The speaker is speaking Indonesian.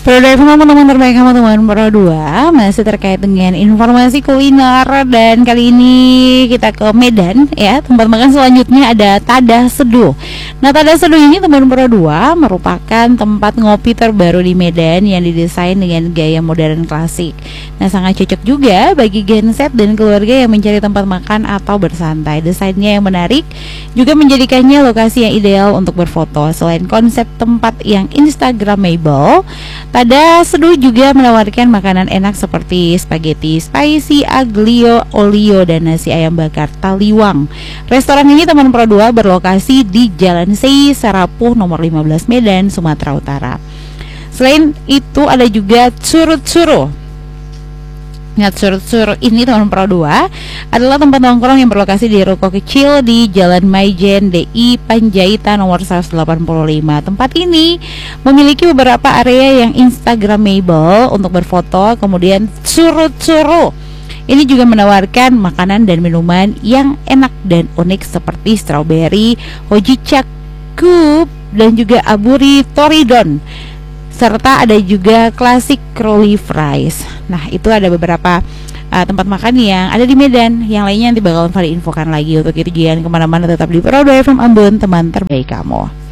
Produk teman-teman terbaik kamu teman Pro 2 masih terkait dengan informasi kuliner, dan kali ini kita ke Medan ya. Tempat makan selanjutnya ada Tadah Seduh. Nah, Tadah Seduh ini teman Pro 2 merupakan tempat ngopi terbaru di Medan yang didesain dengan gaya modern klasik. Nah, sangat cocok juga bagi genset dan keluarga yang mencari tempat makan atau bersantai. Desainnya yang menarik juga menjadikannya lokasi yang ideal untuk berfoto. Selain konsep tempat yang instagramable, Tadah Seduh juga menawarkan makanan enak seperti spaghetti spicy, aglio olio, dan nasi ayam bakar taliwang. Restoran ini teman Pro 2 berlokasi di Jalan Sei Sarapuh nomor 15 Medan, Sumatera Utara. Selain itu ada juga Curut-Curu. Nah, Curut-Curu ini teman Pro 2 adalah tempat nongkrong yang berlokasi di ruko kecil di Jalan Maijen DI Panjaitan nomor 185. Tempat ini memiliki beberapa area yang instagramable untuk berfoto. Kemudian Curut-Curu ini juga menawarkan makanan dan minuman yang enak dan unik seperti strawberry, hojicha cup, dan juga aburi toridon, serta ada juga klasik curly fries. Nah, itu ada beberapa tempat makan yang ada di Medan. Yang lainnya nanti bakal Fari infokan lagi. Untuk itu jangan kemana-mana, tetap di Pro 2 FM Ambon, teman terbaik kamu.